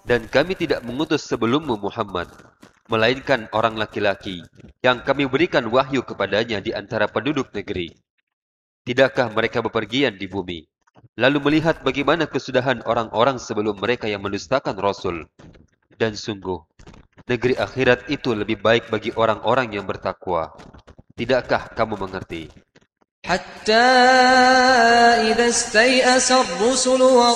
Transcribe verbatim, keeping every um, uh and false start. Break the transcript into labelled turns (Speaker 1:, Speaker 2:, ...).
Speaker 1: Dan kami tidak mengutus sebelummu Muhammad, melainkan orang laki-laki yang kami berikan wahyu kepadanya di antara penduduk negeri. Tidakkah mereka bepergian di bumi, lalu melihat bagaimana kesudahan orang-orang sebelum mereka yang mendustakan Rasul? Dan sungguh, negeri akhirat itu lebih baik bagi orang-orang yang bertakwa. Tidakkah kamu mengerti?
Speaker 2: حتى إذا استيأس الرسل